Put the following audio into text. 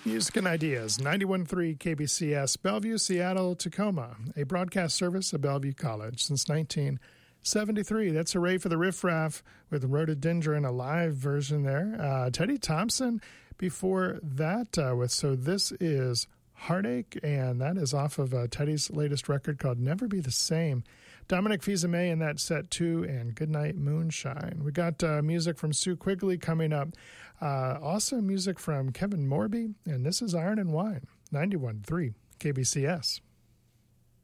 Music and Ideas, 91.3 KBCS, Bellevue, Seattle, Tacoma, a broadcast service of Bellevue College since 1973. That's Hooray for the Riff Raff with Rhododendron, a live version there. Teddy Thompson before that with So This Is Heartache, and that is off of Teddy's latest record called Never Be the Same. Dominic Fils-Aimé in that set too, and Goodnight Moonshine. We got music from Sue Quigley coming up. Also music from Kevin Morby, and this is Iron and Wine, 91.3 KBCS.